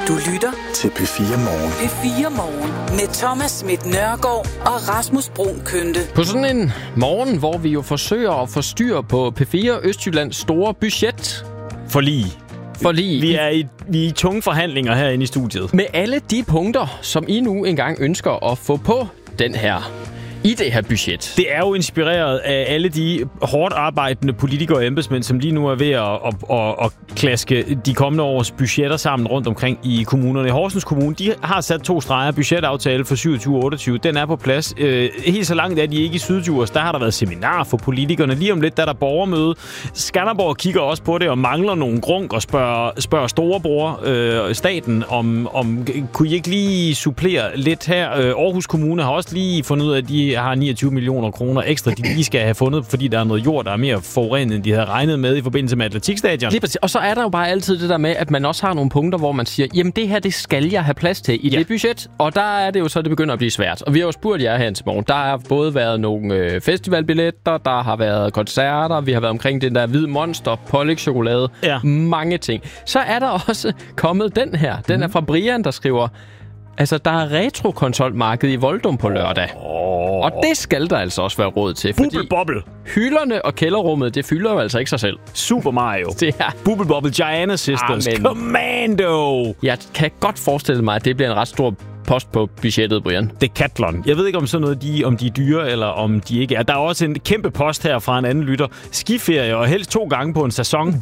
Du lytter til P4 Morgen. P4 Morgen med Thomas Schmidt Nørgaard og Rasmus Bruun Kønte. På sådan en morgen, hvor vi jo forsøger at få styr på P4 Østjyllands store budget. Forlig. Vi er i tunge forhandlinger herinde i studiet. Med alle de punkter, som I nu engang ønsker at få på den her i det her budget. Det er jo inspireret af alle de hårdt arbejdende politikere og embedsmænd, som lige nu er ved at klaske de kommende års budgetter sammen rundt omkring i kommunerne. I Horsens Kommune, de har sat 2 streger budgetaftale for 27-28. Den er på plads. Helt så langt er de ikke i Syddjurs. Der har der været seminar for politikerne. Lige om lidt, der er der borgermøde. Skanderborg kigger også på det og mangler nogle grunk og spørger storebror staten, om kunne I ikke lige supplere lidt her? Aarhus Kommune har også lige fundet ud af, at de har 29 millioner kroner ekstra, de lige skal have fundet, fordi der er noget jord, der er mere forurenet, end de havde regnet med i forbindelse med atletikstadion. Og så er der jo bare altid det der med, at man også har nogle punkter, hvor man siger, jamen det her, det skal jeg have plads til i det budget. Og der er det jo så, det begynder at blive svært. Og vi har jo spurgt jer her til morgen. Der har både været nogle festivalbilletter, der har været koncerter, vi har været omkring den der hvide monster, pålægtschokolade, mange ting. Så er der også kommet den her. Den er fra Brian, der skriver, altså, der er retrokonsolmarked i Voldum på lørdag. Og det skal der altså også være råd til, fordi Bubble. hylderne og kælderrummet, det fylder jo altså ikke sig selv. Super Mario. Det er Bubble Giant Sisters. Commando. Jeg kan godt forestille mig, at det bliver en ret stor post på budgettet, Brian. Decathlon. Jeg ved ikke om sådan noget, om de er dyre, eller om de ikke er. Der er også en kæmpe post her fra en anden lytter. Skiferie, og helst 2 gange på en sæson.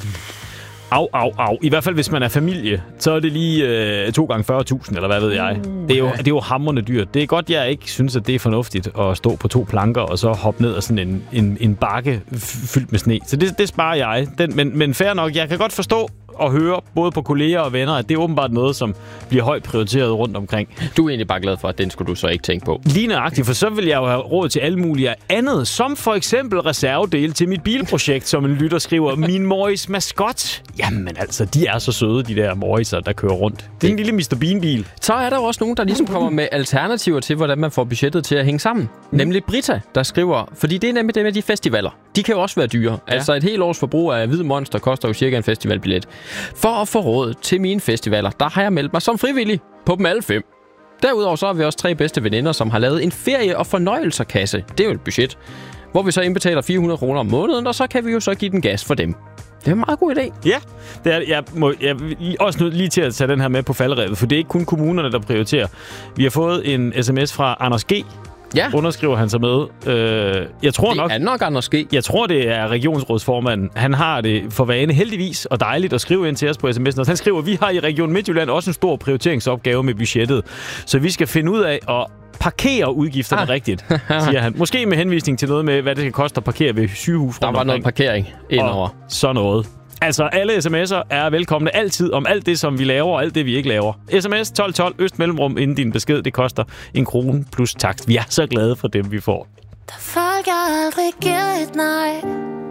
Au. I hvert fald, hvis man er familie, så er det lige 2 gange 40.000, eller hvad ved jeg. Det er jo hamrende dyrt. Det er godt, jeg ikke synes, at det er fornuftigt at stå på 2 planker, og så hoppe ned af sådan en bakke fyldt med sne. Så det sparer jeg. Men fair nok, jeg kan godt forstå og høre, både på kolleger og venner, at det er åbenbart noget, som bliver højt prioriteret rundt omkring. Du er egentlig bare glad for, at den skulle du så ikke tænke på. Lige nøjagtigt, for så vil jeg jo have råd til alle mulige andet, som for eksempel reservedele til mit bilprojekt, som en lytter skriver, min Morris maskot. Jamen altså, de er så søde, de der Morriser, der kører rundt. Det er en lille Mr. Bean-bil. Så er der også nogen, der ligesom kommer med alternativer til, hvordan man får budgettet til at hænge sammen. Nemlig Britta, der skriver, fordi det er nemlig det med de festivaler. De kan jo også være dyre. Ja. Altså et helt års forbrug af hvid monster koster jo cirka en festivalbillet. For at få råd til mine festivaler, der har jeg meldt mig som frivillig på dem alle 5. Derudover så har vi også 3 bedste veninder, som har lavet en ferie- og fornøjelserkasse. Det er jo et budget, hvor vi så indbetaler 400 kroner om måneden, og så kan vi jo så give den gas for dem. Det er en meget god idé. Ja, det er, jeg også nødt lige til at tage den her med på falderevet, for det er ikke kun kommunerne, der prioriterer. Vi har fået en sms fra Anders G., underskriver han sig med. Jeg tror nok Anders G. Jeg tror, det er regionsrådsformanden. Han har det for vane heldigvis og dejligt at skrive ind til os på sms'en. Og han skriver, vi har i Region Midtjylland også en stor prioriteringsopgave med budgettet. Så vi skal finde ud af at parkere udgifterne rigtigt, siger han. Måske med henvisning til noget med, hvad det skal koste at parkere ved sygehus. Der var noget parkering indover. Sådan noget. Altså, alle sms'er er velkomne altid om alt det, som vi laver, og alt det, vi ikke laver. SMS 1212 Østmellemrum inden din besked. Det koster 1 krone plus takst. Vi er så glade for dem, vi får. Der folk, jeg aldrig giver et nej.